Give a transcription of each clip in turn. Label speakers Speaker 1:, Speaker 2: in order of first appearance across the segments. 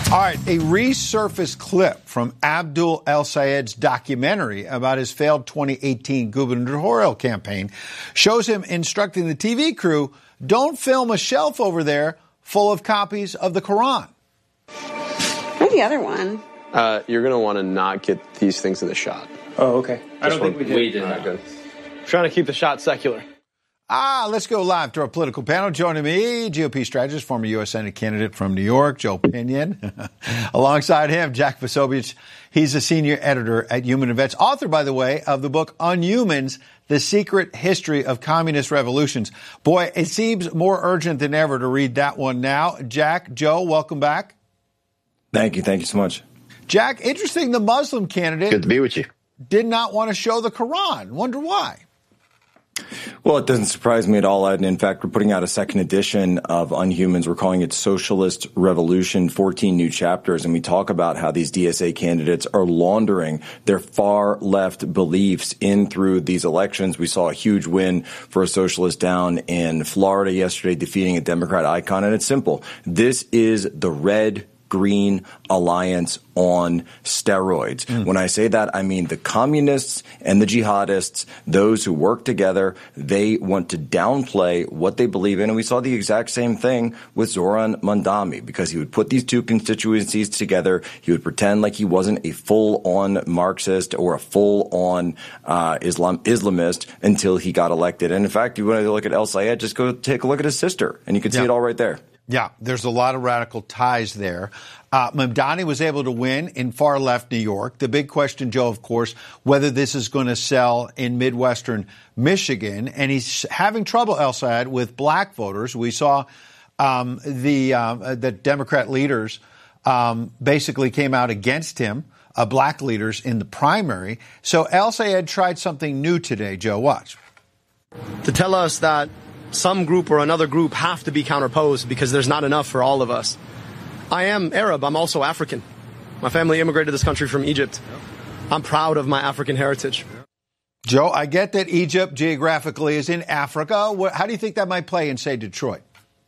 Speaker 1: All right, a resurfaced clip from Abdul El-Sayed's documentary about his failed 2018 gubernatorial campaign shows him instructing the TV crew, don't film a shelf over there full of copies of the Quran.
Speaker 2: Where's the other one?
Speaker 3: You're going to want to not get these things in the shot.
Speaker 4: Oh, okay.
Speaker 3: I don't think we did. We did not. Good. Trying to keep the shot secular.
Speaker 1: Let's go live to our political panel. Joining me, GOP strategist, former U.S. Senate candidate from New York, Joe Pinion. Alongside him, Jack Posobiec. He's a senior editor at Human Events, author, by the way, of the book Unhumans, The Secret History of Communist Revolutions. Boy, it seems more urgent than ever to read that one now. Jack, Joe, welcome back.
Speaker 5: Thank you. Thank you so much.
Speaker 1: Jack, interesting, the Muslim candidate.
Speaker 6: Good to be with you.
Speaker 1: Did not want to show the Quran. Wonder why.
Speaker 5: Well, it doesn't surprise me at all. And in fact, we're putting out a second edition of Unhumans. We're calling it Socialist Revolution, 14 new chapters. And we talk about how these DSA candidates are laundering their far left beliefs in through these elections. We saw a huge win for a socialist down in Florida yesterday, defeating a Democrat icon. And it's simple. This is the red Green Alliance on steroids. When I say that, I mean the communists and the jihadists, those who work together, they want to downplay what they believe in. And we saw the exact same thing with Zoran Mandami, because he would put these two constituencies together. He would pretend like he wasn't a full-on Marxist or a full-on Islamist until he got elected. And in fact, you want to look at El-Sayed, just go take a look at his sister, and you can see it all right there.
Speaker 1: Yeah, there's a lot of radical ties there. Mamdani was able to win in far-left New York. The big question, Joe, of course, whether this is going to sell in Midwestern Michigan. And he's having trouble, El-Sayed, with black voters. We saw the Democrat leaders basically came out against him, black leaders, in the primary. So El-Sayed tried something new today, Joe. Watch.
Speaker 7: To tell us that some group or another group have to be counterposed because there's not enough for all of us. I am Arab. I'm also African. My family immigrated to this country from Egypt. I'm proud of my African heritage.
Speaker 1: Joe, I get that Egypt geographically is in Africa. How do you think that might play in, say, Detroit?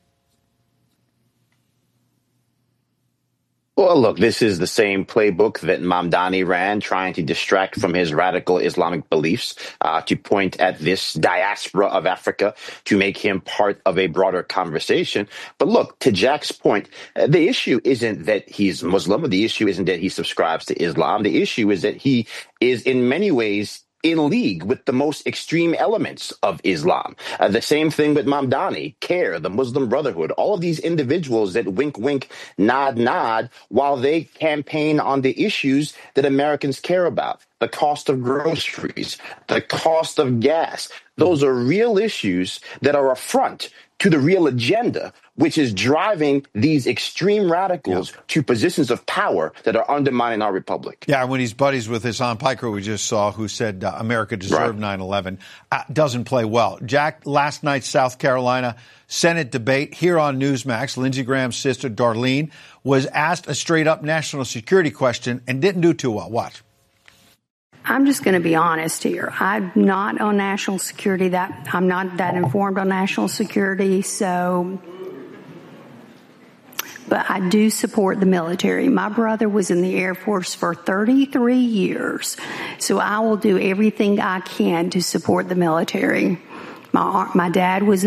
Speaker 6: Well, look, this is the same playbook that Mamdani ran, trying to distract from his radical Islamic beliefs, to point at this diaspora of Africa to make him part of a broader conversation. But look, to Jack's point, the issue isn't that he's Muslim, or the issue isn't that he subscribes to Islam. The issue is that he is in many ways in league with the most extreme elements of Islam. The same thing with Mamdani, CARE, the Muslim Brotherhood, all of these individuals that wink, wink, nod, nod, while they campaign on the issues that Americans care about. The cost of groceries, the cost of gas. Those are real issues that are a front to the real agenda, which is driving these extreme radicals to positions of power that are undermining our republic.
Speaker 1: Yeah, when he's buddies with Hassan Piker, we just saw, who said America deserved 9/11, doesn't play well. Jack, last night's South Carolina Senate debate here on Newsmax, Lindsey Graham's sister, Darlene, was asked a straight-up national security question and didn't do too well. Watch.
Speaker 8: I'm just going to be honest here. I'm not on national security. I'm not that informed on national security, but I do support the military. My brother was in the Air Force for 33 years, so I will do everything I can to support the military. My dad was